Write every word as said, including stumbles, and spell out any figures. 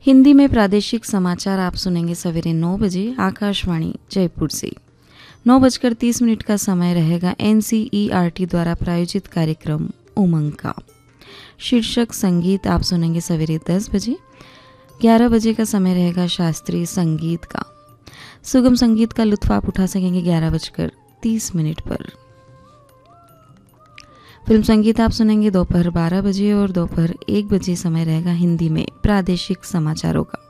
हिंदी में प्रादेशिक समाचार आप सुनेंगे सवेरे नौ बजे आकाशवाणी जयपुर से। नौ बजकर तीस मिनट का समय रहेगा एनसीईआरटी द्वारा प्रायोजित कार्यक्रम उमंग का। शीर्षक संगीत आप सुनेंगे सवेरे दस बजे। ग्यारह बजे का समय रहेगा शास्त्रीय संगीत का। सुगम संगीत का लुत्फ आप उठा सकेंगे ग्यारह बजकर तीस मिनट पर। फिल्म संगीत आप सुनेंगे दोपहर बारह बजे और दोपहर एक बजे समय रहेगा हिंदी में प्रादेशिक समाचारों का।